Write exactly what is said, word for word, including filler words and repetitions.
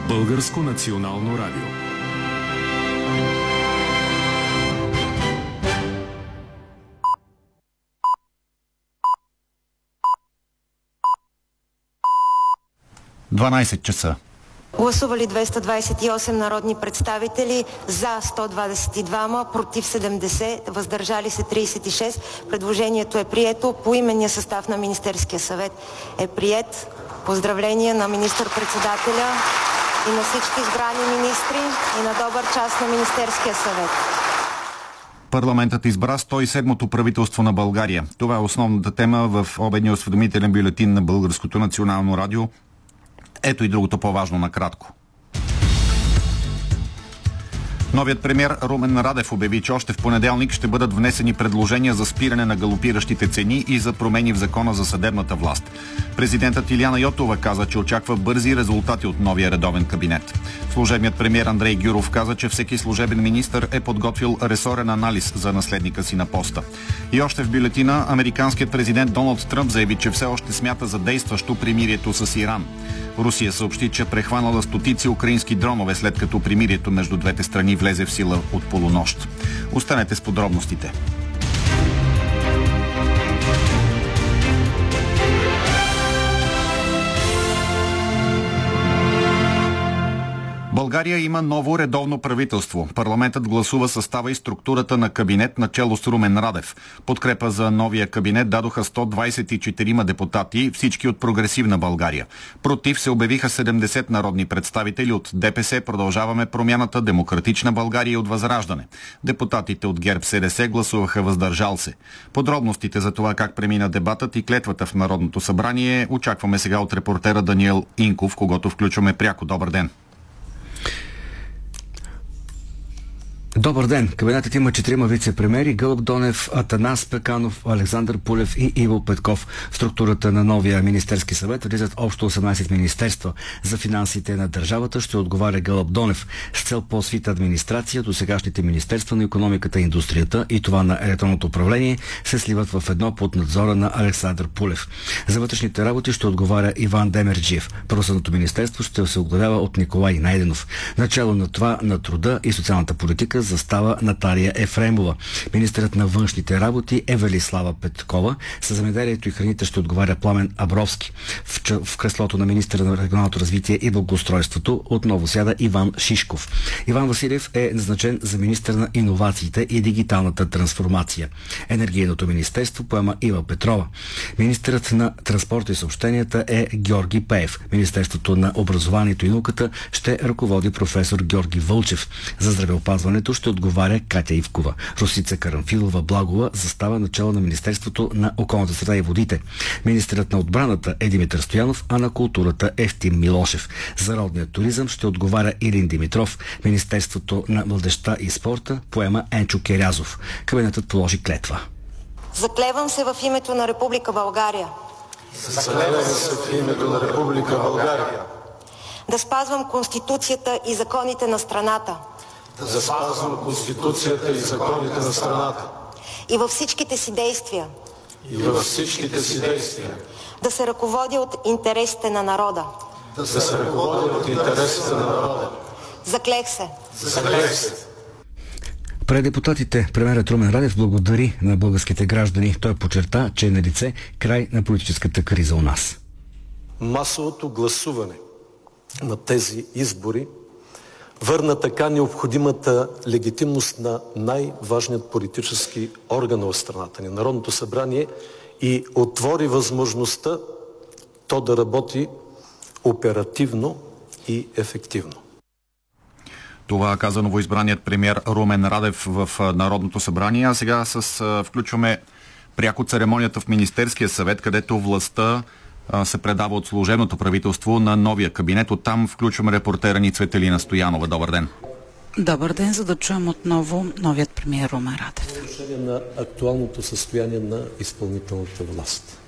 Българско национално радио. дванайсет часа. Гласували двеста двадесет и осем народни представители, за сто двадесет и два, против седемдесет, въздържали се тридесет и шест. Предложението е прието. Поименният състав на Министерския съвет е приет. Поздравления на министър-председателя и на всички избрани министри и на добър час на Министерския съвет. Парламентът избра сто и седмото правителство на България. Това е основната тема в обедния осведомителен бюлетин на Българското национално радио. Ето и другото по-важно накратко. Новият премиер Румен Радев обяви, че още в понеделник ще бъдат внесени предложения за спиране на галопиращите цени и за промени в закона за съдебната власт. Президентът Илияна Йотова каза, че очаква бързи резултати от новия редовен кабинет. Служебният премиер Андрей Гюров каза, че всеки служебен министър е подготвил ресорен анализ за наследника си на поста. И още в бюлетина американският президент Доналд Тръмп заяви, че все още смята за действащо примирието с Иран. Русия съобщи, че прехванала стотици украински дронове, след като примирието между двете страни влезе в сила от полунощ. Останете с подробностите. България има ново редовно правителство. Парламентът гласува състава и структурата на кабинет начело с Румен Радев. Подкрепа за новия кабинет дадоха сто двадесет и четирима депутати, всички от Прогресивна България. Против се обявиха седемдесет народни представители от ДПС, Продължаваме промяната, Демократична България и от Възраждане. Депутатите от ГЕРБ-СДС гласуваха въздържал се. Подробностите за това как премина дебатът и клетвата в Народното събрание очакваме сега от репортера Даниел Инков, когото включваме пряко. Добър ден! Добър ден! Кабинетът има четирима вице-премиери: Гълъб Донев, Атанас Пеканов, Александър Пулев и Иво Петков. В структурата на новия Министерски съвет влизат общо осемнадесет министерства. За финансите на държавата ще отговаря Гълъб Донев. С цел по-свита администрация, до сегашните министерства на икономиката и индустрията и това на електронното управление се сливат в едно под надзора на Александър Пулев. За вътрешните работи ще отговаря Иван Демерджиев. Правосъдното министерство ще се оглавява от Николай Найденов. Начало на това на труда и социалната политика застава Наталия Ефремова. Министърът на външните работи е Велислава Петкова. С земеделието и храните ще отговаря Пламен Абровски. В, ч... в креслото на министъра на регионалното развитие и благоустройството отново сяда Иван Шишков. Иван Василев е назначен за министър на иновациите и дигиталната трансформация. Енергийното министерство поема Ива Петрова. Министърът на транспорта и съобщенията е Георги Пеев. Министерството на образованието и науката ще ръководи професор Георги Вълчев. За здравеопазването ще отговаря Катя Ивкова. Росица Карамфилова-Благова застава начало на Министерството на околната среда и водите. Министърът на отбраната е Димитър Стоянов, а на културата е Евтим Милошев. За родния туризъм ще отговаря Илин Димитров. Министерството на младежта и спорта поема Енчо Керязов. Кабинетът положи клетва. Заклевам се в името на Република България. Заклевам се в името на Република България. Да спазвам Конституцията и законите на страната. Да спазвам Конституцията и законите на страната. И във всичките си действия. И във всичките си действия. Да се ръководя от интересите на народа. Да се ръководя от интересите на народа. Заклех се. Заклех се. Пред депутатите премиерът Румен Радев благодари на българските граждани. Той подчерта, че е налице край на политическата криза у нас. Масовото гласуване на тези избори върна така необходимата легитимност на най-важният политически орган в страната ни, Народното събрание, и отвори възможността то да работи оперативно и ефективно. Това каза новоизбраният премиер Румен Радев в Народното събрание. А сега с, включваме пряко церемонията в Министерския съвет, където властта се предава от служебното правителство на новия кабинет. Оттам включваме репортера ни Цветелина Стоянова. Добър ден! Добър ден, за да чуем отново новият премиер Румен Радев. По отношение на актуалното състояние на изпълнителната власт.